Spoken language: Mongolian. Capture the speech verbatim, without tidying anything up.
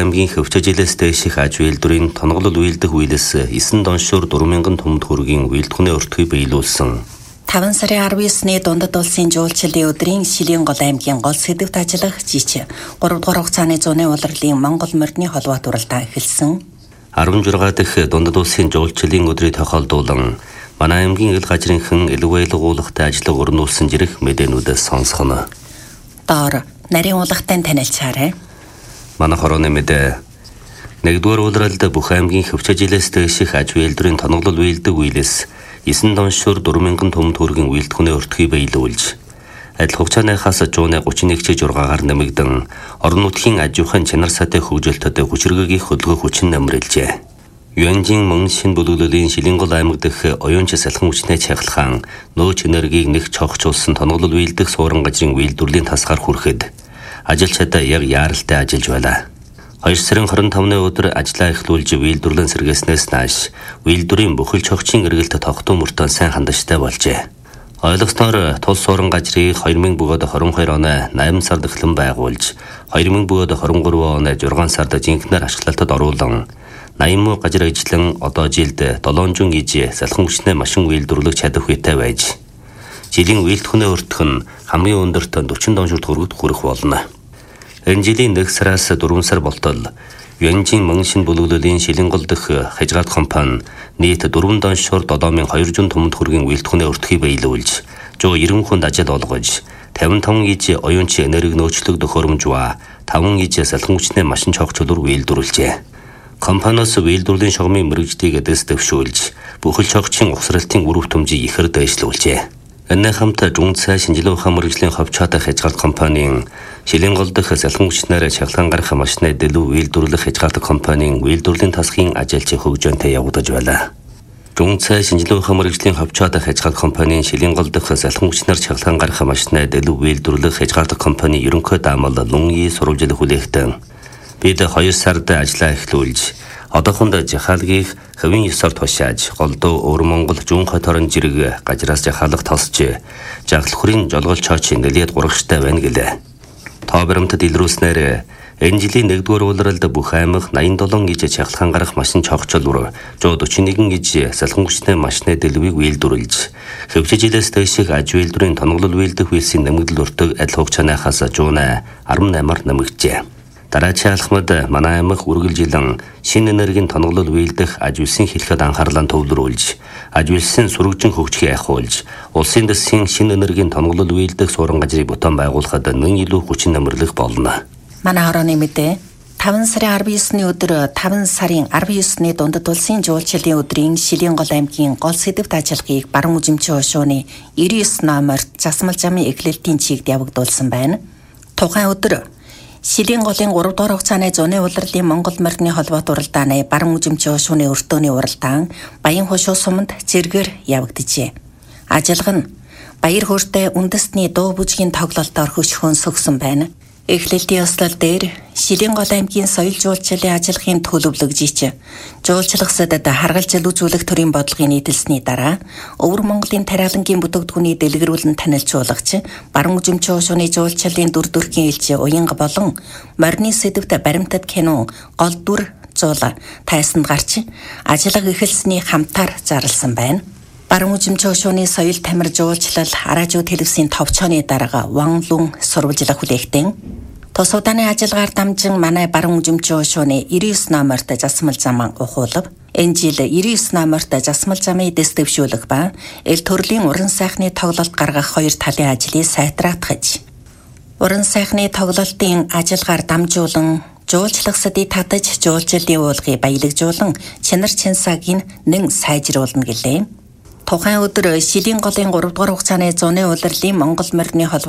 аймгийн хөвчөжилээс дэших аж үйлдвэрийн тонголол үйлдэх үйлээс эсэн доншуур дөрвөн мянган томд төгрөгийн үйлдвэрийн өртгөй биелүүлсэн. таван сарын арван есний дундад улсын жуулчлалын өдрийн Шилэнгол аймгийн гол сэдэвт ажиллах жич гурав дахь хугацааны зуны улирлын Монгол морины холбоот уралдаан эхэлсэн. арван жургаа дахь дундад улсын жуулчлалын өдрийг тохиолдуулан манай аймгийн ил гажрынхан илгээлгуулахтай ажиллаг өрнүүлсэн жирэх мэдээнүүдээс сонсгоно. Доор нарийн улгатай танилцаарай. Манай хорооны мэдээ нэгдүгээр улиралд бүх аймгийн хөвчөжилээс дэших аж үйлдвэрийн тоноглол үйлдэг үйлээс эсэн доншуур дөрвөн мянган томд төгрөгийн үйлдвэрийн өртгөй биелүүлж адил хугацааныхаас жууны гучин нэг жургаагаар нэмэгдэн орон нутгийн аж ахуйн чанар сайтай хөгжилтөд хүчиргэгийг хөдөлгөх хүчин нэмрэлжээ. Юанжин мөн шин бүлэглэлийн Шилэнгол аймаг дэх оюунч салхан хүчнээ чахалхан нөөц энергийг нэг цогцолсон тоноглол үйлдэх суурин гажрын үйлдвэрлэлийн тасгаар хүрэхэд ажилчдаа яг яаралтай ажиллаж байлаа. хоёр сарын хорин тавны өдөр ажлаа эхлүүлж үйлдвэрлэн сэргээснээс нааш үйлдвэрийн бүхэл чогчийн эргэлт тогтун мөртөө сайн хандажтай болжээ. Ойлгосноор тул суурин гажрыг хоёр мянга двадцать хоёр оны найман сард эхлэн байгуулж хоёр мянга двадцать гурван оны зургаан сард жинхэнээр ашиглалтад оруулан найман муу гажир ажиллан одоо жилд долоонжун иж салхан хүчнээ машин үйлдвэрлэх чадах үйтэй байж жилийн үйлдвэрийн өртөх нь хамгийн өндөрт дөрвөн доншуур төгрөгт хүрэх болно. Энэ жилийн нэг сараас дөрвөн сар болтол Юанжин мөн шин бүлэглэлийн Шилэнгол дэх хязгаар компани нийт дөрвөн доншуур долоо мянган двухсад томд төгрөгийн үйлдвэрийн өртгөй биелүүлж жоо иргэн хүнд ажил олгож тавин таван иж оюунч энерги нөөцлөг төхөөрөмжва таван иж салхан хүчнээ машин чогцолоор үйлдвэрлэжээ. Компаниос үйлдвэрлэлийн шугамын мэрэгжлийг дэс дэвшүүлж бүхэл чогчийн ухсралтын үр хөтөмжийг ихэр дэвшлүүлжээ. Энэ хамт Жунцай шинжилгээ ухаан мэрэгжлийн ховчоотой хязгаар компанийн Шилэнгол дэх салхан хүчнээр чахлан гарах машины дэлгүү үйлдвэрлэх хязгаарт компанийн үйлдвэрлэлийн тасгын ажилч хөгжөөнтэй явагдаж байлаа. Жунцай шинжилгээ ухаан мэрэгжлийн ховчоотой хязгаар компанийн Шилэнгол дэх салхан хүчнээр чахлан гарах машины дэлгүү үйлдвэрлэх хязгаарт компани ерөнхий даамал Лунги сурвалжил хүлээхтэн бид хоёр сард ажиллаа эхлүүлж одоохонд жахалгийг хэвийн ёсоор тушааж голдуу өвөр Монгол зүүн хойд орон жирэг гажраас жахалах тосч жаглахрын жолгол чоочийн нэлээд гурагштай байна гэлээ. Тоо баримтад илрүүлснээр энэ жилийн нэгдүгээр улиралд бүх аймаг найман долоон иж чахалхан гарах машин чогцолоор зуун дөрвөн нэгэн иж салхан хүчтэй машины дэлгүүрийг үйлдвэрлэж хөвчөжилээс дэших аж үйлдвэрийн тоноглол үйлдэх үйлсийн нэмэгдэл өртөг адил хугацааныхаас жуунаа арван наймаар нэмэгджээ. Дараачийн алхмад манай аймаг үргэлжилэн шинэ энергийн тоноглол үйлдэх аж үйлсийн хэлхэд анхаарлаа төвлөрүүлж, аж үйлсийн сүрэгжин хөгжихийг ахиулж, улсын дэсийн шинэ энергийн тоноглол үйлдэх суурин гажрыг бүтээн байгуулахад нэн илүү хүчин нэмэрлэх болно. Манай хорооны мэдээ таван сарын арван есний өдөр таван сарын арван есний дундад улсын жуулчлалын өдрийн Шилэнгол аймгийн гол сэдэвт ажиллагааг баруун үзэмжийн хошууны девяносто девять номерт засмал замын эхлэлтийн чигт явагдуулсан байна. Тухайн өдөр Шилэнголын гурав дахь хугацааны зуны улирлын Монгол морины холбоот уралдааны баруун үзэмжийн хошууны өртөөний уралдаан Баян хошуу суманд зэргээр явагдажээ. Ажиллага нь баяр хөөртэй үндэстний дуу бүжгийн тоглолтоор хөшгөөн сөгсөн байна. Эхлэлтийн ёслол дээр Шилэнгол аймгийн соёл жуулчлалын ажиллагааны төлөвлөгчич жуулчлахсадад харгалзал үзүүлэх төрийн бодлогын нийтэлсний дараа Өвөр Монголын тариалангийн бүтээгдэхүүний дэлгэрүүлэн танилцуулгач баруун үзэмжийн хошууны жуулчлалын дүр төрхийн элч Уянга болон морины сэдэвт баримтат кино гол дүр зуул тайсанд гарч ажиллага эхэлсний хамтаар зарласан байна. Баруун үзэмжийн хошууны соёл тамир жуулчлал араажууд хэлбсийн товчооны дарга Ванлун сурвалжлах хүлээгтэн тус удааны ажиллагаар дамжин манай баруун үзэмжийн хошууны девяносто девять номерт засмал зам ухуулав. Энэ жил девяносто девять номерт засмал замыг дэс дэвшүүлэх ба эл төрлийн уран сайхны тоглолт гаргах хоёр талын ажлыг сайтраатгаж уран сайхны тоглолтын ажиллагаар дамжуулан жуулчлагсдыг татаж жуулчлалын уулгыг баялагжуулан чанар чансагийг нэн сайжруулна гэлээ. Тухайн өдөр Шилэнголын гурав дахь хугацааны зуны улирлын Монгол морины